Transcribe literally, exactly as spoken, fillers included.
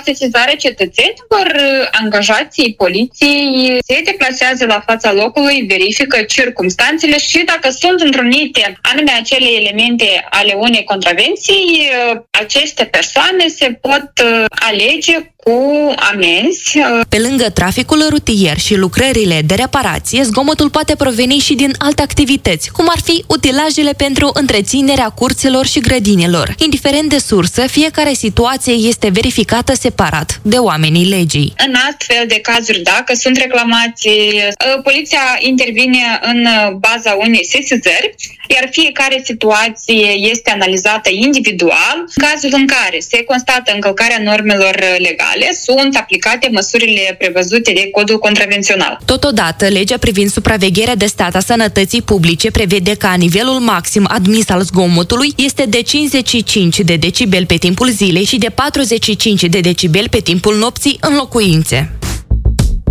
sesizarea cetățenilor, angajații poliției se deplasează la fața locului, verifică circumstanțele și dacă sunt întrunite anume acele elemente ale unei contravenții, aceste persoane se pot alege cu amenzi. Pe lângă traficul rutier și lucrările de reparație, zgomotul poate proveni și din alte activități, cum ar fi utilajele pentru întreținerea curților și grădinilor. Indiferent de sursă, fiecare situație este verificată separat de oamenii legii. În astfel de cazuri, dacă sunt reclamații, poliția intervine în baza unei sesizări, iar fiecare situație este analizată individual. În cazul în care se constată încălcarea normelor legale, sunt aplicate măsurile prevăzute de Codul Contravențional. Totodată, legea privind supravegherea de stat a sănătății publice prevede că nivelul maxim admis al zgomotului este de cincizeci și cinci de decibeli pe timpul zilei și de patruzeci și cinci de decibeli pe timpul nopții în locuințe.